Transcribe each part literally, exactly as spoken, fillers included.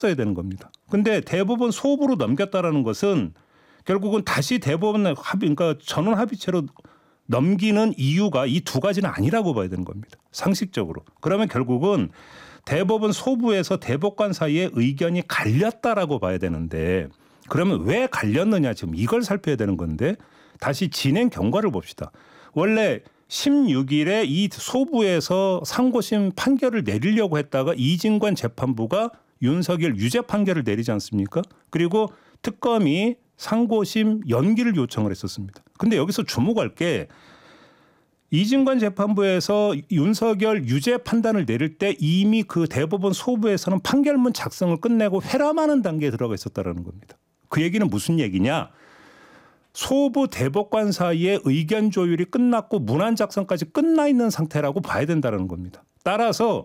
써야 되는 겁니다. 근데 대법원 소부로 넘겼다라는 것은 결국은 다시 대법원 합의, 그러니까 전원 합의체로 넘기는 이유가 이 두 가지는 아니라고 봐야 되는 겁니다. 상식적으로. 그러면 결국은 대법원 소부에서 대법관 사이에 의견이 갈렸다라고 봐야 되는데 그러면 왜 갈렸느냐 지금 이걸 살펴야 되는 건데 다시 진행 경과를 봅시다. 원래 십육 일에 이 소부에서 상고심 판결을 내리려고 했다가 이진관 재판부가 윤석열 유죄 판결을 내리지 않습니까? 그리고 특검이 상고심 연기를 요청을 했었습니다. 근데 여기서 주목할 게 이진관 재판부에서 윤석열 유죄 판단을 내릴 때 이미 그 대법원 소부에서는 판결문 작성을 끝내고 회람하는 단계에 들어가 있었다는 겁니다. 그 얘기는 무슨 얘기냐? 소부 대법관 사이에 의견 조율이 끝났고 문안 작성까지 끝나 있는 상태라고 봐야 된다는 겁니다. 따라서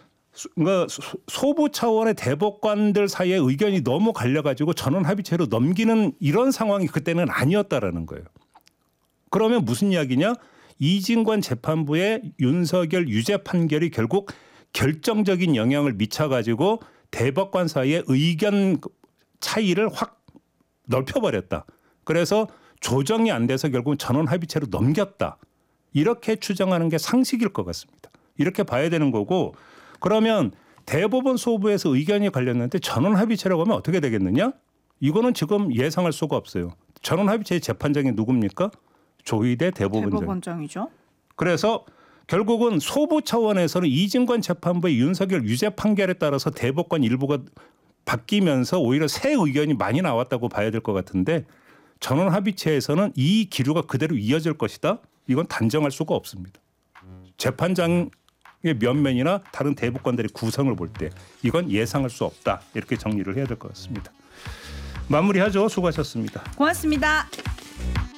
소부 차원의 대법관들 사이에 의견이 너무 갈려가지고 전원 합의체로 넘기는 이런 상황이 그때는 아니었다라는 거예요. 그러면 무슨 이야기냐? 이진관 재판부의 윤석열 유죄 판결이 결국 결정적인 영향을 미쳐가지고 대법관 사이의 의견 차이를 확 넓혀버렸다. 그래서 조정이 안 돼서 결국 전원 합의체로 넘겼다. 이렇게 추정하는 게 상식일 것 같습니다. 이렇게 봐야 되는 거고 그러면 대법원 소부에서 의견이 갈렸는데 전원 합의체라고 하면 어떻게 되겠느냐? 이거는 지금 예상할 수가 없어요. 전원 합의체의 재판장이 누굽니까? 조희대 대법원장. 대법원장이죠. 그래서 결국은 소부 차원에서는 이진관 재판부의 윤석열 유죄 판결에 따라서 대법관 일부가 바뀌면서 오히려 새 의견이 많이 나왔다고 봐야 될 것 같은데 전원 합의체에서는 이 기류가 그대로 이어질 것이다. 이건 단정할 수가 없습니다. 재판장의 면면이나 다른 대법관들의 구성을 볼 때 이건 예상할 수 없다. 이렇게 정리를 해야 될 것 같습니다. 마무리하죠. 수고하셨습니다. 고맙습니다.